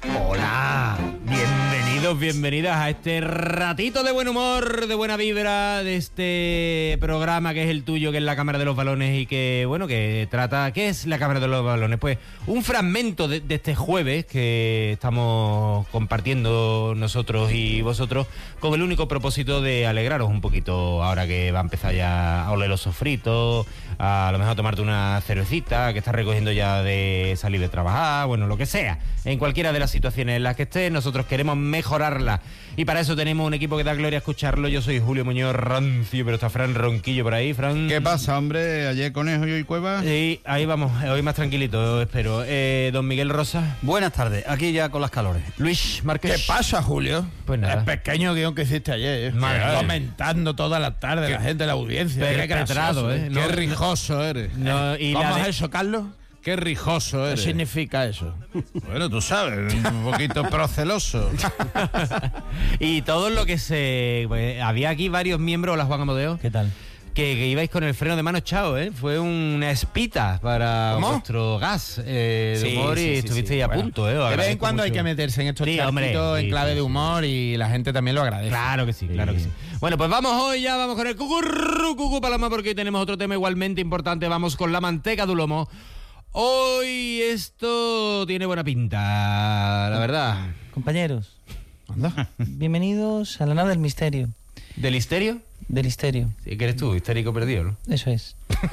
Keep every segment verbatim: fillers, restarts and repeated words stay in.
Hola, bienvenidos, bienvenidas a este ratito de buen humor, de buena vibra, de este programa que es el tuyo, que es la Cámara de los Balones y que, bueno, que trata... ¿Qué es la Cámara de los Balones? Pues un fragmento de, de este jueves que estamos compartiendo nosotros y vosotros con el único propósito de alegraros un poquito ahora que va a empezar ya a oler los sofritos, a lo mejor tomarte una cervecita, que estás recogiendo ya de salir de trabajar, bueno, lo que sea, en cualquiera de las situaciones en las que estés, nosotros queremos mejorarla. Y para eso tenemos un equipo que da gloria a escucharlo. Yo soy Julio Muñoz Rancio, pero está Fran Ronquillo por ahí. Fran. ¿Qué pasa, hombre? ¿Ayer Conejo y hoy Cueva? Sí, ahí vamos, hoy más tranquilito, espero. Eh, don Miguel Rosa. Buenas tardes, aquí ya con las calores. Luis Márquez. ¿Qué pasa, Julio? Pues nada. El pequeño guión que hiciste ayer, ¿eh? Madre. Comentando toda la tarde, la gente de la audiencia. Qué gracioso, ¿eh? Qué No, rijoso eres. No, y ¿Cómo la es de- eso, Carlos? Qué rijoso eres. ¿Qué significa eso? Bueno, tú sabes, un poquito proceloso. Y todo lo que se... pues, había aquí varios miembros, hola Juan Amodeo, ¿Qué tal? que, que ibais con el freno de mano echado, ¿eh? Fue una espita para ¿Cómo? vuestro gas eh, de Sí, humor sí, y sí, estuvisteis sí. a Bueno, punto, ¿eh? Os de vez en agradezco cuando hay mucho. que meterse en estos Sí, hombre, charquitos sí, en clave sí, de sí. humor y la gente también lo agradece. Claro que sí, claro que sí. Bueno, pues vamos hoy ya, vamos con el cucurru, cucu paloma, porque hoy tenemos otro tema igualmente importante. Vamos con la manteca de lomo. Hoy esto tiene buena pinta, la verdad. Compañeros, Anda. bienvenidos a la nave del misterio. ¿Del histerio? Del histerio, Sí, que eres tú, histérico perdido, ¿no? eso es.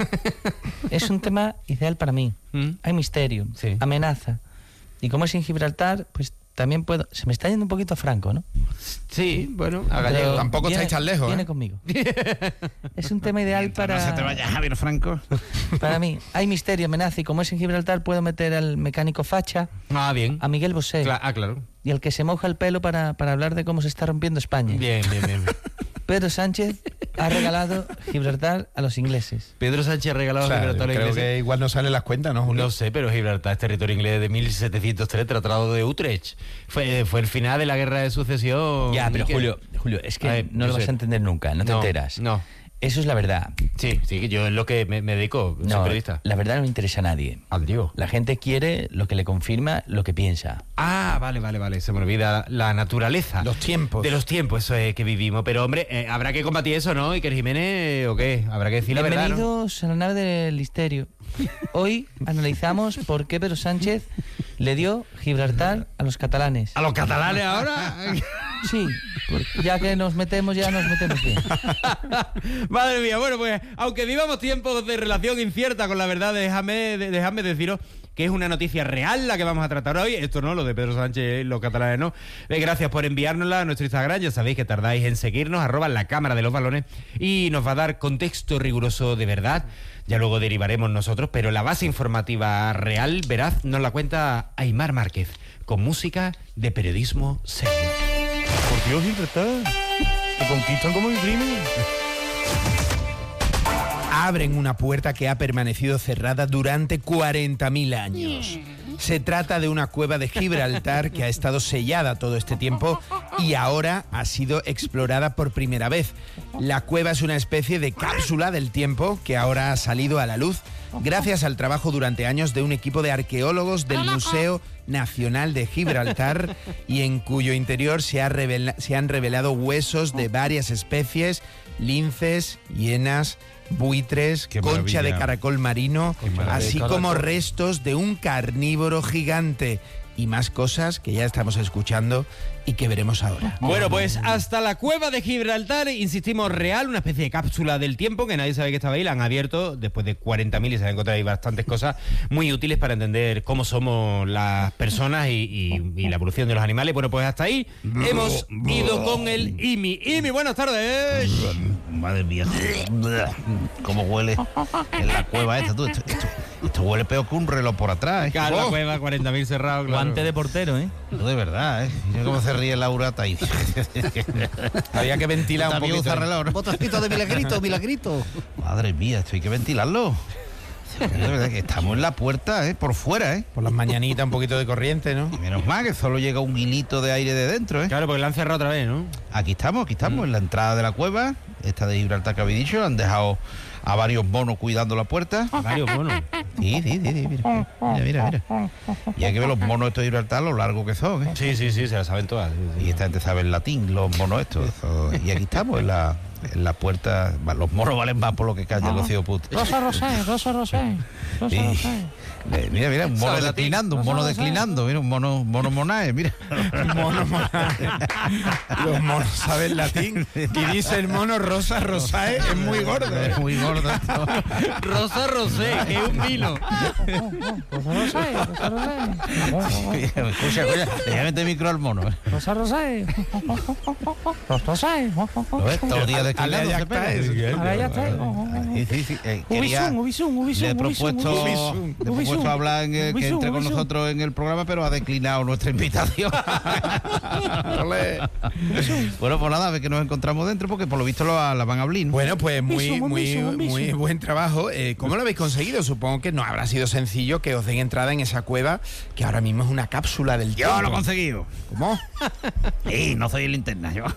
Es un tema ideal para mí. ¿Mm? Hay misterio, Sí. amenaza. Y como es en Gibraltar, pues también puedo... Se me está yendo un poquito a Franco, ¿no? Sí, bueno, a Pero gallego. Tampoco viene- estáis tan lejos, Viene ¿eh? conmigo. Es un tema ideal para... No se te vaya Javier Franco. Para mí. Hay misterio, amenaza. Y como es en Gibraltar, puedo meter al mecánico facha, Ah, bien. a Miguel Bosé. Cla- ah, claro. Y al que se moja el pelo para, para hablar de cómo se está rompiendo España. Bien, bien, bien. Pedro Sánchez ha regalado Gibraltar a los ingleses. Pedro Sánchez ha regalado O sea, Gibraltar a la creo iglesia. que igual no salen las cuentas, ¿no, Julio? No sé, pero Gibraltar es territorio inglés de mil setecientos tres, tratado de Utrecht. Fue, fue el final de la guerra de sucesión. Ya, pero Miquel. Julio, Julio, es que A ver, no yo lo vas sé. a entender nunca, no te No, enteras. no. Eso es la verdad. Sí, sí, que yo es lo que me, me dedico, soy No, periodista. la verdad no le interesa a nadie. Al Dios. La gente quiere lo que le confirma lo que piensa. Ah, vale, vale, vale. Se me olvida la naturaleza. Los tiempos. De los tiempos, eso es que vivimos. Pero, hombre, eh, habrá que combatir eso, ¿no? Iker Jiménez, ¿o qué? Habrá que decir la verdad, ¿no? Bienvenidos a la nave del misterio. Hoy analizamos por qué Pedro Sánchez le dio Gibraltar a los catalanes. ¿A los catalanes ahora? Sí, porque ya que nos metemos, ya nos metemos bien. Madre mía, bueno, pues aunque vivamos tiempos de relación incierta con la verdad, déjame, de- déjame deciros que es una noticia real la que vamos a tratar hoy. Esto no, lo de Pedro Sánchez, los catalanes no. Eh, gracias por enviárnosla a nuestro Instagram. Ya sabéis que tardáis en seguirnos, arroba la Cámara de los Balones, y nos va a dar contexto riguroso de verdad. Ya luego derivaremos nosotros, pero la base informativa real, veraz, nos la cuenta Aimar Márquez, con música de periodismo serio. Por Dios, Gibraltar, te conquistan como mi primo. Abren una puerta que ha permanecido cerrada durante cuarenta mil años. Se trata de una cueva de Gibraltar que ha estado sellada todo este tiempo y ahora ha sido explorada por primera vez. La cueva es una especie de cápsula del tiempo que ahora ha salido a la luz gracias al trabajo durante años de un equipo de arqueólogos del Museo Nacional de Gibraltar y en cuyo interior se, ha revela- se han revelado huesos de varias especies, linces, hienas, buitres, Qué concha maravilla. de caracol marino, maravilla. así Caracol. como restos de un carnívoro gigante y más cosas que ya estamos escuchando y que veremos ahora. Bueno, pues hasta la cueva de Gibraltar, insistimos, real, una especie de cápsula del tiempo que nadie sabe que estaba ahí, la han abierto después de cuarenta mil y se han encontrado ahí bastantes cosas muy útiles para entender cómo somos las personas y, y- y la evolución de los animales. Bueno, pues hasta ahí hemos ido con el I M I. I M I, buenas tardes. Madre mía, cómo huele en la cueva esta. Tú, esto, esto- esto huele peor que un reloj por atrás, ¿eh? Claro, la Oh, cueva, cuarenta mil cerrados, claro. Guante de portero, ¿eh? no, de verdad, ¿eh? Mira cómo se ríe Laura ahí. Había que ventilar un También poquito. usa reloj, ¿no? Botecito de milagrito, milagrito. Madre mía, esto hay que ventilarlo. De verdad que estamos en la puerta, ¿eh? Por fuera, ¿eh? Por las mañanitas un poquito de corriente, ¿no? Y menos mal que solo llega un hilito de aire de dentro, ¿eh? Claro, porque la han cerrado otra vez, ¿no? Aquí estamos, aquí estamos, en la entrada de la cueva, esta de Gibraltar que habéis dicho, han dejado a varios monos cuidando la puerta. Varios monos. Sí, sí, sí, sí, mira, mira, mira, mira. Y hay que ver los monos estos de Gibraltar, lo largo que son, ¿eh? Sí, sí, sí, se la saben todas. Sí, sí. Y esta gente sabe el latín, los monos estos. Y aquí estamos en la, en la puerta. Los monos valen más por lo que calla el Rocío Put. Rosa Rosé, Rosa Rosé, Rosa Y- Rosé. Eh, mira, mira, un mono Sabe latín. declinando, un mono declinando, mira, un mono, mono monae, mira. Mono, mono. Los monos saben latín. Y dice el mono Rosa Rosae, es muy gordo. Es muy gordo esto. Rosa Rosé, que es un vino. Rosa Rosé, Rosa Rosé. Escucha, escucha, déjame meter el micro al mono. Rosa Rosé. Rosa Rosé. ¿Lo ves? Todos los días declinando. ya se está, pega. es- Ahora ya está. Sí, sí, sí. eh, quería- Ubisum, ubisum, ubisum. Le he ubisum, propuesto, ubisum. le he propuesto hablar en el- que Ubisum, entre con ubisum. nosotros en el programa, pero ha declinado nuestra invitación. Ole. Bueno, pues nada, a ver que nos encontramos dentro, porque por lo visto lo- la van a abrir, ¿no? Bueno, pues muy, Bisu, un muy, bisu, un bisu. muy buen trabajo. Eh, ¿Cómo lo habéis conseguido? Supongo que no habrá sido sencillo que os den entrada en esa cueva, que ahora mismo es una cápsula del Yo tiempo. lo he conseguido. ¿Cómo? Sí, no soy linterna, yo.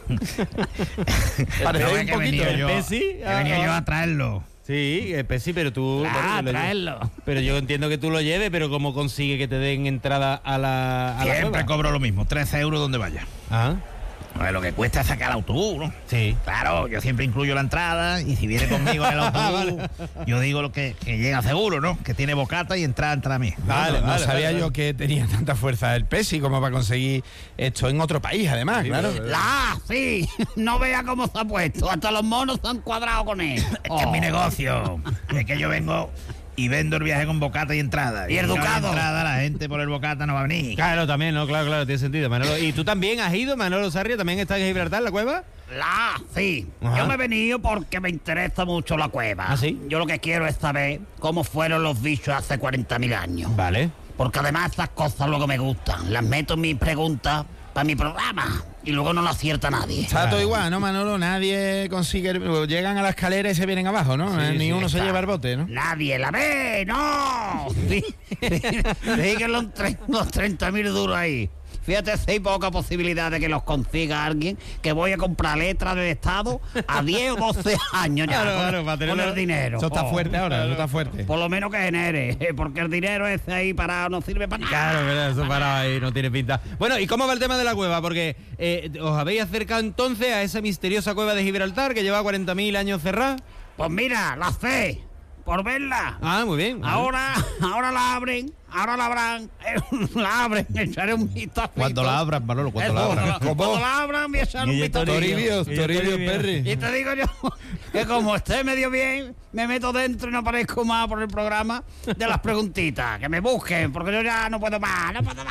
Parecéis Pero un que he venido poquito. yo- El Pesi, he venido ah, yo ah. a traerlo. Sí, eh, pues sí, pero tú... Ah, bueno, que lo- traerlo. Pero yo entiendo que tú lo lleves, pero ¿cómo consigue que te den entrada a la, a la Siempre cueva? cobro lo mismo, trece euros donde vaya. Ah, A ver, lo que cuesta es sacar el autobús, ¿no? sí. Claro, yo siempre incluyo la entrada y si viene conmigo en el autobús, yo digo lo que, que llega seguro, ¿no? Que tiene bocata y entrada entra a mí. Vale, no sabía yo que tenía tanta fuerza el Pesi como para conseguir esto en otro país, además, claro. La, sí, no vea cómo se ha puesto, hasta los monos se han cuadrado con él. Es que es mi negocio, es que yo vengo y vendo el viaje con bocata y entrada. Y el si no hay ducado. entrada, la gente por el bocata no va a venir. Claro, también, ¿no? Claro, claro, tiene sentido, Manolo. ¿Y tú también has ido, Manolo Sarria? ¿También estás en Gibraltar, la cueva? La, sí. Ajá. Yo me he venido porque me interesa mucho la cueva. ¿Ah, sí? Yo lo que quiero es saber cómo fueron los bichos hace cuarenta mil años. Vale. Porque además esas cosas luego me gustan. Las meto en mis preguntas para mi programa y luego no lo acierta nadie. Está todo igual, ¿no, Manolo? Nadie consigue... Llegan a la escalera y se vienen abajo, ¿no? Sí, Ni sí, uno se está. lleva el bote, ¿no? Nadie la ve, no. Sí, Siguen los, tre- los treinta mil duros ahí. Fíjate si hay poca posibilidad de que los consiga alguien, que voy a comprar letras del Estado a diez o doce años ya Claro, con, claro, para con tenerlo- el dinero. Eso está Oh, fuerte ahora, eso está fuerte. Por lo menos que genere, porque el dinero ese ahí parado no sirve para nada. Claro, verdad, eso para ahí no tiene pinta. Bueno, ¿y cómo va el tema de la cueva? Porque eh, os habéis acercado entonces a esa misteriosa cueva de Gibraltar que lleva cuarenta mil años cerrada. Pues mira, la fe, por verla. Ah, muy bien. Ahora, ahora la abren, ahora la abran, eh, la abren, echaré un vistazo. Cuando la abran, Manolo, cuando la abran. Cuando la abran, voy a echar un Y vistazo. Toribio, Toribio Perry. Y te digo yo que como esté medio bien, me meto dentro y no aparezco más por el programa de las preguntitas. Que me busquen, porque yo ya no puedo más, no puedo más.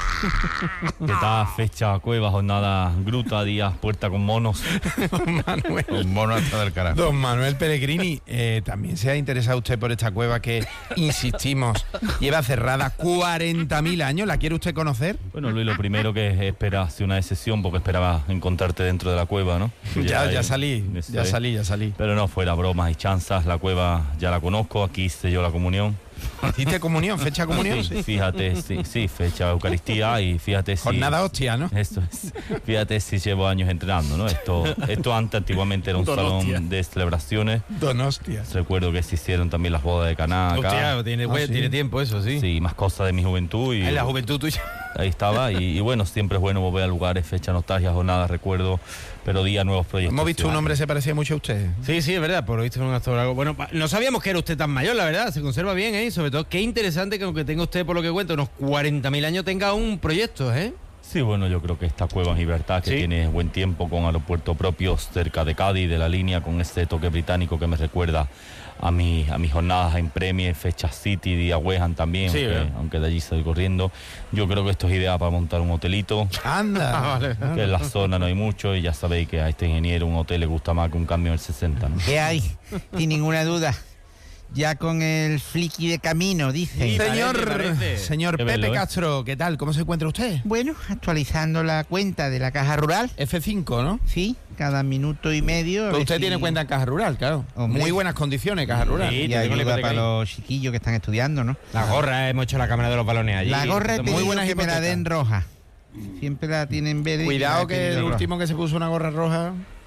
Esta fecha, cueva, jornada, gruta, días, puerta con monos. Manuel. Un mono hasta del carajo. Don Manuel Pellegrini, eh, también se ha interesado usted por esta cueva que, insistimos, lleva cerrada cuarenta mil años. ¿La quiere usted conocer? Bueno, Luis, lo primero que esperas de una excepción, porque esperaba encontrarte dentro de la cueva, ¿no? Ya, ya salí, eso ya es. salí, ya salí. Pero no, fuera bromas y chanzas, la cueva ya la conozco, aquí hice yo la comunión. ¿Hiciste comunión? ¿Fecha de comunión? Sí, fíjate, sí, sí, fecha de Eucaristía y fíjate si... Jornada hostia, ¿no? Esto es, fíjate si llevo años entrenando, ¿no? Esto, esto antes antiguamente era un salón de celebraciones. Don hostias. Recuerdo que se hicieron también las bodas de Caná acá. Hostia, tiene, Ah, sí. tiene tiempo eso, sí. Sí, más cosas de mi juventud y En la juventud tuya. ahí estaba. Y, y bueno, siempre es bueno volver a lugares, fecha, nostalgia, jornadas, recuerdo, pero día, nuevos proyectos. Hemos visto un hombre que se parecía mucho a usted. Sí, sí, es verdad, por lo visto es un actor algo. Bueno, pa- no sabíamos que era usted tan mayor, la verdad, se conserva bien, ¿eh? Y sobre todo, qué interesante que aunque tenga usted, por lo que cuenta, unos cuarenta mil años, tenga un proyecto, ¿eh? Sí, bueno, yo creo que esta cueva en Gibraltar, que Sí. tiene buen tiempo, con aeropuerto propio cerca de Cádiz, de la línea, con este toque británico que me recuerda a, mi, a mis jornadas en Premier, Fecha City, Día Wehan también, Sí, aunque, ¿verdad? aunque de allí estoy corriendo. Yo creo que esto es idea para montar un hotelito, Anda. que en la zona no hay mucho, y ya sabéis que a este ingeniero un hotel le gusta más que un cambio en el sesenta, ¿no? ¿Qué hay? Sin ninguna duda. Ya con el flicky de camino, dicen. Sí. Señor, Parece, parece. señor Qué Pepe bello, ¿eh? Castro, ¿qué tal? ¿Cómo se encuentra usted? Bueno, actualizando la cuenta de la caja rural. F cinco, ¿no? Sí, cada minuto y medio. a Pero ver usted si- tiene cuenta en Caja Rural, claro. Hombre. Muy buenas condiciones, Caja Rural. Sí. Y te tengo la ayuda hipoteca para ahí. los chiquillos que están estudiando, ¿no? La gorra, hemos hecho la cámara de los balones allí. La gorra he Muy pedido buena que me la hipotecas. den roja. Siempre la tienen verde. y Cuidado la he que pedido el roja. último que se puso una gorra roja.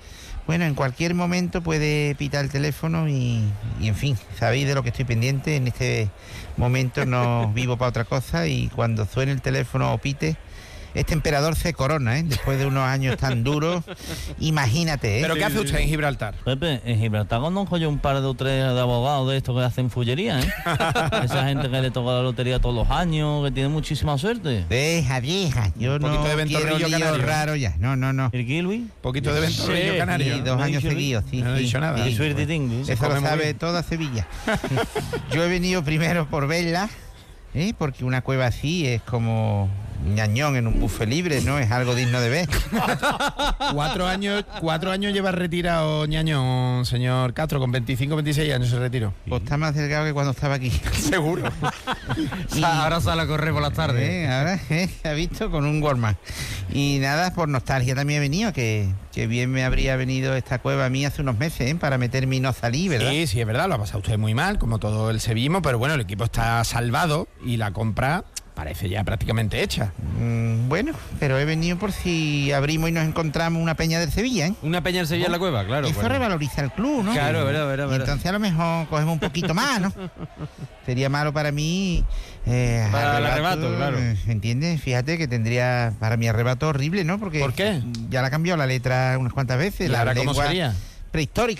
Bueno, en cualquier momento puede pitar el teléfono y, y en fin, sabéis de lo que estoy pendiente. En este momento no vivo para otra cosa y cuando suene el teléfono o pite, este emperador se corona, ¿eh? Después de unos años tan duros, imagínate, ¿eh? ¿Pero qué hace usted en Gibraltar? Pepe, en Gibraltar conozco yo un par de o tres de abogados de estos que hacen fullería, ¿eh? Esa gente que le toca la lotería todos los años, que tiene muchísima suerte. Deja, vieja, yo Un no poquito de quiero ventorrillo líos canario. raros ya. No, no, no. ¿El kiwi? Poquito de ventorrillo Sí, canario. Sí, dos ¿No años he dicho seguidos, sí. No he sí, dicho nada. sí. Y suerte tengo. Se Eso come lo muy sabe bien. toda Sevilla. Yo he venido primero por verla, ¿eh? Porque una cueva así es como ñañón en un buffet libre, ¿no? Es algo digno de ver. Cuatro años, cuatro años lleva retirado ñañón, señor Castro, con veinticinco, veintiséis años se retiró. Pues está más delgado que cuando estaba aquí. Seguro. Y ahora sale a correr por las tardes. Eh, ahora eh, se ha visto con un Gorman. Y nada, por nostalgia también he venido, que, que bien me habría venido esta cueva a mí hace unos meses, ¿eh? Para meterme y no salir, ¿verdad? Sí, sí, es verdad, lo ha pasado usted muy mal, como todo el sevillismo, pero bueno, el equipo está salvado y la compra parece ya prácticamente hecha. Mm, bueno, pero he venido por si abrimos y nos encontramos una peña del Sevilla, ¿eh? Una peña en Sevilla en la cueva, claro. Eso bueno. revaloriza el club, ¿no? Claro, verdad, verdad, Y verdad. entonces a lo mejor cogemos un poquito más, ¿no? Sería malo para mí. Eh, Para el arrebato, claro. eh, ¿Entiendes? Fíjate que tendría para mi arrebato horrible, ¿no? Porque ¿Por qué? ya la ha cambiado la letra unas cuantas veces. ¿Y la ahora cómo lengua sería? prehistórica.